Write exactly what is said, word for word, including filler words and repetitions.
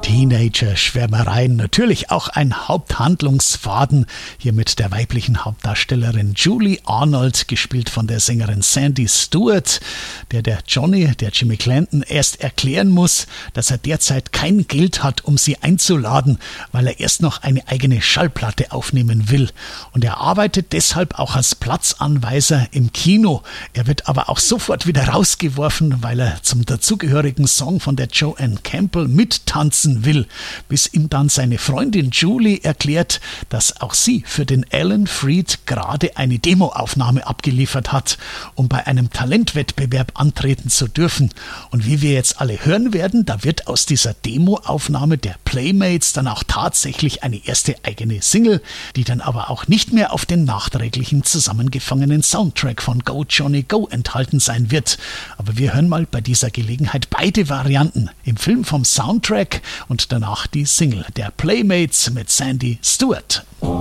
Teenager-Schwärmereien, natürlich auch ein Haupthandlungsfaden, hier mit der weiblichen Hauptdarstellerin Julie Arnold, gespielt von der Sängerin Sandy Stewart, der der Johnny, der Jimmy Clanton, erst erklären muss, dass er derzeit kein Geld hat, um sie einzuladen, weil er erst noch eine eigene Schallplatte aufnehmen will. Und er arbeitet deshalb auch als Platzanweiser im Kino. Er wird aber auch sofort wieder rausgeworfen, weil er zum dazugehörigen Song von der Joanne Campbell mittanzen will, bis ihm dann seine Freundin Julie erklärt, dass auch sie für den Alan Freed gerade eine Demoaufnahme abgeliefert hat, um bei einem Talentwettbewerb antreten zu dürfen. Und wie wir jetzt alle hören werden, da wird aus dieser Demoaufnahme der Playmates dann auch tatsächlich eine erste eigene Single, die dann aber auch nicht mehr auf den nachträglichen zusammengefangenen Soundtrack von Go Johnny Go enthalten sein wird. Aber wir hören mal bei dieser Gelegenheit beide Varianten, im Film vom Soundtrack und danach die Single der Playmates mit Sandy Stewart.